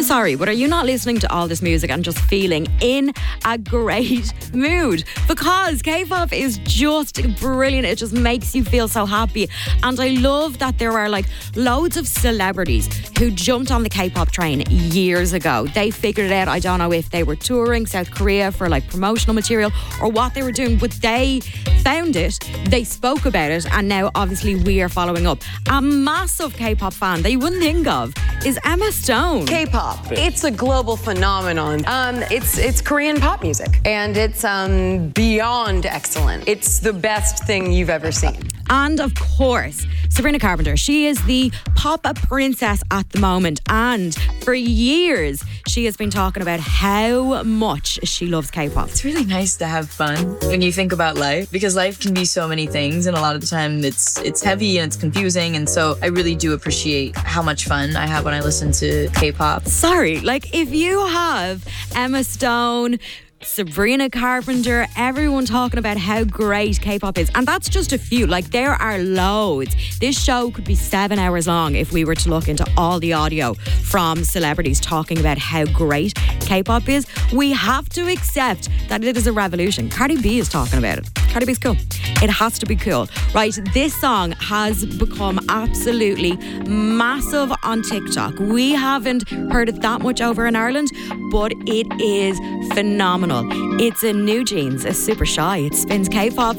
sorry, but are you not listening to all this music and just feeling in a great mood? Because K-pop is just brilliant. It just makes you feel so happy. And I love that there are like loads of celebrities who jumped on the K-pop train years ago. They figured it out. I don't know if they were touring South Korea for like promotional material or what they were doing, but they found it, they spoke about it, and now obviously we are following up. A massive K-pop fan that you wouldn't think of is Emma Stone. K-pop, it's a global phenomenon. It's Korean pop music, and it's beyond excellent. It's the best thing you've ever seen. And of course, Sabrina Carpenter. She is the pop princess at the moment, and for years she has been talking about how much she loves K-pop. It's really nice to have fun when you think about life, because life can be so many things, and a lot of the time it's heavy and it's confusing, and so I really do appreciate how much fun I have when I listen to K-pop. Sorry, like if you have Emma Stone, Sabrina Carpenter, everyone talking about how great K-pop is, and that's just a few. Like, there are loads. This show could be 7 hours long if we were to look into all the audio from celebrities talking about how great K-pop is. We have to accept that it is a revolution. Cardi B is talking about it. Cardi B's cool. It has to be cool. Right, this song has become absolutely massive on TikTok. We haven't heard it that much over in Ireland, but it is phenomenal. It's a New Jeans, a Super Shy. It spins K-pop